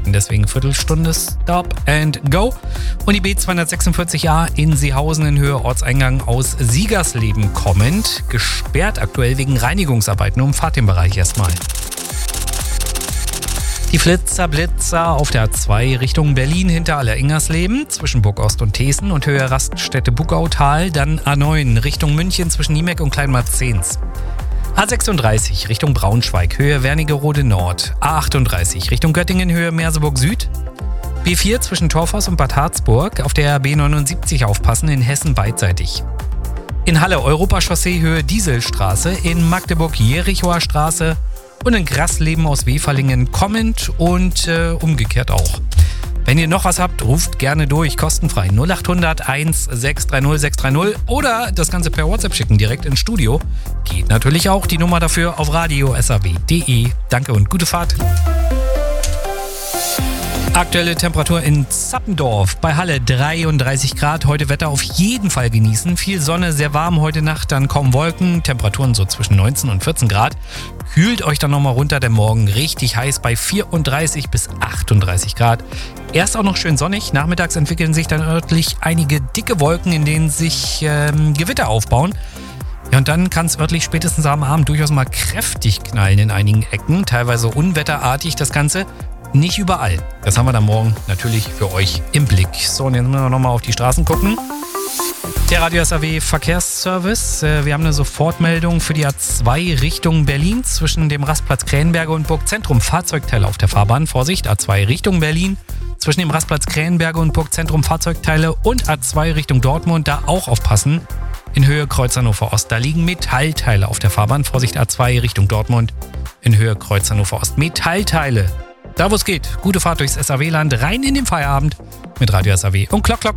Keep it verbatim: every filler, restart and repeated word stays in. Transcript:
Uhrzeiten. Deswegen Viertelstunde Stop and Go. Und die B zweihundertsechsundvierzig A in Seehausen in Höhe Ortseingang aus Siegersleben kommend. Gesperrt aktuell wegen Reinigungsarbeiten. Umfahrt den Bereich erstmal. Die Flitzer Blitzer auf der A zwei Richtung Berlin hinter Aller-Ingersleben zwischen Burgost und Thesen und Höhe Raststätte Buckautal. Dann A neun Richtung München zwischen Niemek und Kleinmarzens. A sechsunddreißig Richtung Braunschweig, Höhe Wernigerode Nord. A achtunddreißig Richtung Göttingen, Höhe Merseburg Süd. B vier zwischen Torfhaus und Bad Harzburg. Auf der B neunundsiebzig aufpassen, in Hessen beidseitig. In Halle Europachaussee, Höhe Dieselstraße. In Magdeburg Jerichoer Straße. Und in Grasleben aus Weferlingen kommend und äh, umgekehrt auch. Wenn ihr noch was habt, ruft gerne durch, kostenfrei null acht hundert eins sechs drei null sechs drei null oder das Ganze per WhatsApp schicken, direkt ins Studio. Geht natürlich auch, die Nummer dafür auf radio punkt s a w punkt d e. Danke und gute Fahrt. Aktuelle Temperatur in Zappendorf bei Halle dreiunddreißig Grad. Heute Wetter auf jeden Fall genießen. Viel Sonne, sehr warm heute Nacht, dann kaum Wolken. Temperaturen so zwischen neunzehn und vierzehn Grad. Kühlt euch dann nochmal runter, der Morgen richtig heiß bei vierunddreißig bis achtunddreißig Grad. Erst auch noch schön sonnig. Nachmittags entwickeln sich dann örtlich einige dicke Wolken, in denen sich ähm, Gewitter aufbauen. Ja, und dann kann es örtlich spätestens am Abend durchaus mal kräftig knallen in einigen Ecken. Teilweise unwetterartig das Ganze. Nicht überall. Das haben wir dann morgen natürlich für euch im Blick. So, und jetzt müssen wir nochmal auf die Straßen gucken. Der Radio S A W Verkehrsservice. Wir haben eine Sofortmeldung für die A zwei Richtung Berlin zwischen dem Rastplatz Krähenberge und Burgzentrum. Fahrzeugteile auf der Fahrbahn. Vorsicht, A zwei Richtung Berlin zwischen dem Rastplatz Krähenberge und Burgzentrum. Fahrzeugteile und A zwei Richtung Dortmund. Da auch aufpassen. In Höhe Kreuz Hannover Ost. Da liegen Metallteile auf der Fahrbahn. Vorsicht, A zwei Richtung Dortmund. In Höhe Kreuz Hannover Ost. Metallteile. Da wo es geht. Gute Fahrt durchs S A W-Land. Rein in den Feierabend mit Radio S A W und Klock Klock.